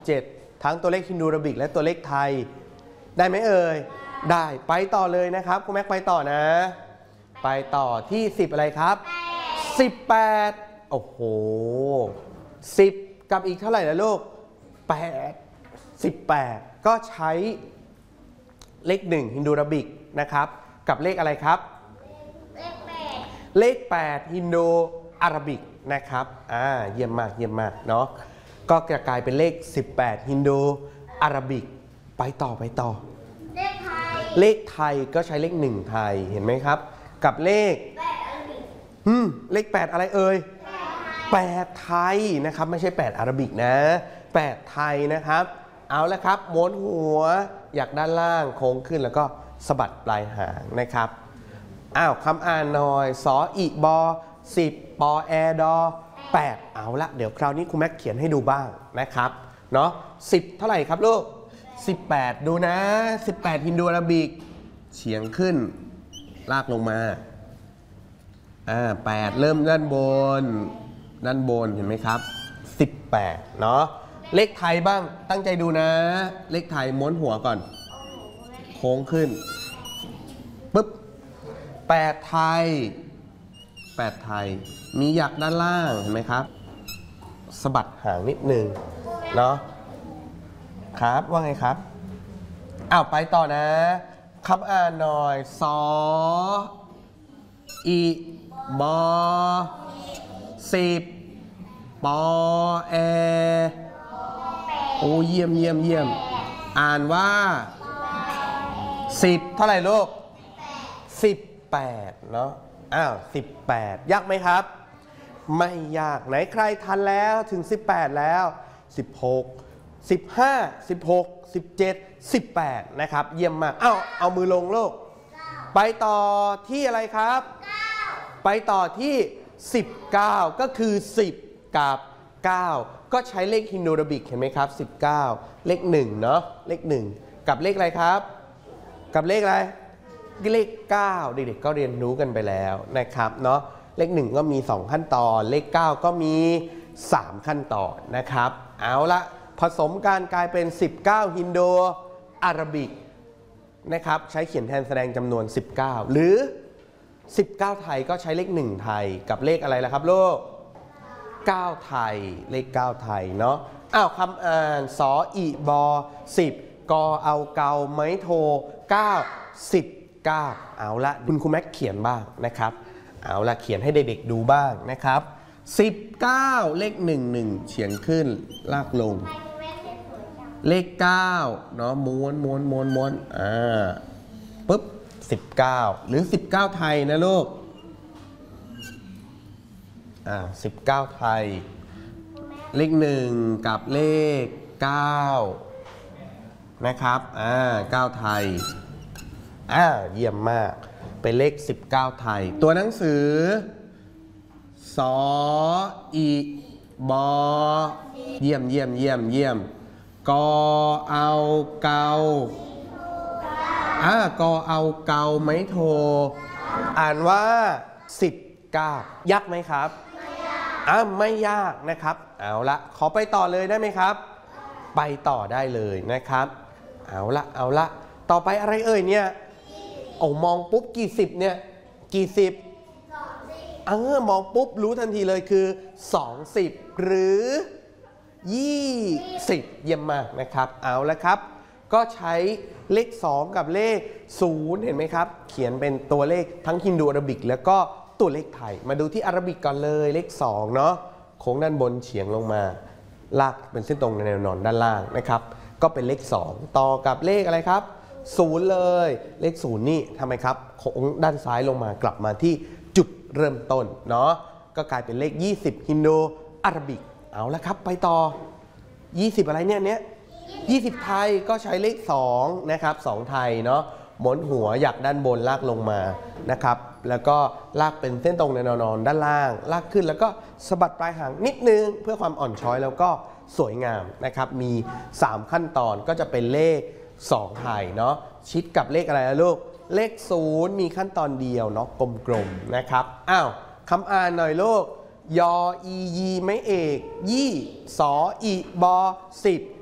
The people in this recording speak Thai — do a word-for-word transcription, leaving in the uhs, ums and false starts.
เจ็ดทั้งตัวเลขฮินดูอาราบิกและตัวเลขไทยได้ไหมเอ่ยได้ไปต่อเลยนะครับคุณแม็กไปต่อนะไปต่อที่สิบอะไรครับสิบแปดโอ้โหสิบกับอีกเท่าไหร่ละลูกแปด สิบแปดก็ใช้เลขหนึ่งฮินดูอาราบิกนะครับกับเลขอะไรครับเลขแปดเลขแปดฮินดูอาราบิกนะครับอ่าเยี่ยมมากเยี่ยมมากเนาะก็จะกลายเป็นเลขสิบแปดฮินดูอาราบิกไปต่อไปต่อเลขไทยเลขไทยก็ใช้เลขหนึ่งไทยเห็นไหมครับกับเลขแปดอาราบิกอืมเลขแปดอะไรเอ่ยแปดไทยนะครับไม่ใช่แปดอาราบิกนะแปดไทยนะครับเอาละครับม้วนหัวอยากด้านล่างโค้งขึ้นแล้วก็สะบัดปลายหางนะครับอ้าวคำอ่านหน่อยสออีบอสิบปอแอดอแปดเอาละเดี๋ยวคราวนี้ครูแม็กเขียนให้ดูบ้างนะครับเนาะสิบเท่าไหร่ครับลูกสิบแปดดูนะสิบแปดฮินดูอาราบิกเฉียงขึ้นลากลงมาอ่าแปดเริ่มด้านบนด้านบนเห็นไหมครับสิบแปดเนาะเลขไทยบ้างตั้งใจดูนะเลขไทยม้วนหัวก่อนโค้งขึ้นปึ๊บแปดไทยแปดไทยมีหยักด้านล่างเห็นไหมครับสะบัดหางนิดนึงเนาะครับว่าไงครับอ้าวไปต่อนะคำอ่านหน่อยสออีบอสิบปอแอโอ้เยี่ยมเยี่ยมเยี่ยมอ่านว่าสิบเท่าไหร่ลูกสิบแปดเนาะอ้าวสิบแปดยากไหมครับไม่ยากไหนใครทันแล้วถึงสิบแปดแล้วสิบหก สิบห้า สิบหก สิบเจ็ด สิบแปดนะครับเยี่ยมมากเอ้าเอามือลงลูกไปต่อที่อะไรครับไปต่อที่สิบเก้าก็คือสิบกับเก้าก็ใช้เลขฮินดูอาราบิกเห็นไหมครับสิบเก้าเลขหนึ่งเนาะเลขหนึ่งกับเลขอะไรครับกับเลขอะไรเลขเก้าเด็กๆก็เรียนรู้กันไปแล้วนะครับเนาะเลขหนึ่งก็มีสองขั้นตอนเลขเก้าก็มีสามขั้นตอนนะครับเอาละผสมการกลายเป็นสิบเก้าฮินดูอาราบิกนะครับใช้เขียนแทนแสดงจำนวนสิบเก้าหรือสิบเก้าไทยก็ใช้เลขหนึ่งไทยกับเลขอะไรล่ะครับลูกเก้าไทยเลขเก้าไทยเนาะอ้าวคำอ่านสออีบอสิบกอเอาเกาไม้โทเก้า สิบเก้าเอาละคุณครูแม็กเขียนบ้างนะครับเอาละเขียนให้เด็กๆดูบ้างนะครับสิบเก้าเลขหนึ่ง หนึ่งเฉียงขึ้นลากลงเลขเก้าเนาะม้วนม้วนม้วนม้วนอ่าปุ๊บสิบเก้าหรือสิบเก้าไทยนะลูกอ่าสิบเก้าไทยเลขหนึ่งกับเลขเก้านะครับอ่าเก้าไทยอ่าเยี่ยมมากเป็นเลขสิบเก้าไทยตัวหนังสือสออีบอเยี่ยมเยี่ยมเยี่ยมเยี่ยมกอเอาเกาอ่ากอเอาเกาไม้โทอ่านว่าสิบเก้ายากไหมครับอ่าไม่ยากนะครับเอาละขอไปต่อเลยได้ไหมครับไปต่อได้เลยนะครับเอาละเอาละต่อไปอะไรเอ่ยเนี่ยโอ้มองปุ๊บกี่สิบเนี่ยกี่สิบเออมองปุ๊บรู้ทันทีเลยคือสองสิบหรือยี่สิบเยี่ยมมากนะครับเอาละครับก็ใช้เลขสองกับเลขศูนย์เห็นไหมครับเขียนเป็นตัวเลขทั้งฮินดูอาราบิกแล้วก็ตัวเลขไทยมาดูที่อาราบิกก่อนเลยเลขสองเนาะโค้งด้านบนเฉียงลงมาลากเป็นเส้นตรงในแนวนอนด้านล่างนะครับก็เป็นเลขสองต่อกับเลขอะไรครับศูนย์เลยเลขศูนย์นี่ทำไมครับโค้งด้านซ้ายลงมากลับมาที่จุดเริ่มต้นเนาะก็กลายเป็นเลขยี่สิบฮินดูอาราบิกเอาละครับไปต่อยี่สิบอะไรเนี่ยเนี้ยยี่สิบไทยก็ใช้เลขสองนะครับสองไทยเนาะหมุนหัวหยักด้านบนลากลงมานะครับแล้วก็ลากเป็นเส้นตรงในแนวนอนด้านล่างลากขึ้นแล้วก็สะบัดปลายหางนิดนึงเพื่อความอ่อนช้อยแล้วก็สวยงามนะครับมีสามขั้นตอนก็จะเป็นเลขสองไทยเนาะชิดกับเลขอะไรนะลูกเลขศูนย์มีขั้นตอนเดียวเนาะกลมๆนะครับอ้าวคำอ่านหน่อยลูกยออียีไม่เอกยี่สออีบอสิบ